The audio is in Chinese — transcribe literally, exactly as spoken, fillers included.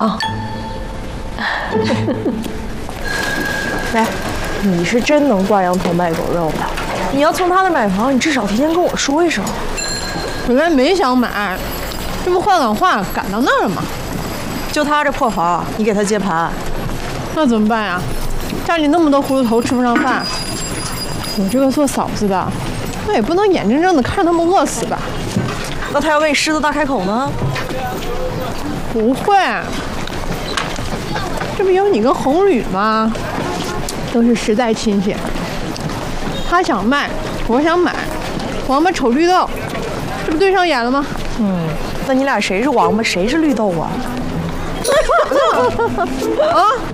啊。来，你是真能挂羊头卖狗肉的。你要从他那买房，你至少提前跟我说一声。 本来没想买，这不话赶话赶到那儿了吗？ 就他这破房，你给他接盘， 那怎么办呀？家里那么多葫芦头吃不上饭，我这个做嫂子的，那也不能眼睁睁的看他们饿死吧？ 那他要为狮子大开口呢？ 不会，这不有你跟红吕吗？都是实在亲戚。他想卖，我想买，王八瞅绿豆，这不对上眼了吗？ 嗯，那你俩谁是王八，谁是绿豆啊？ 啊，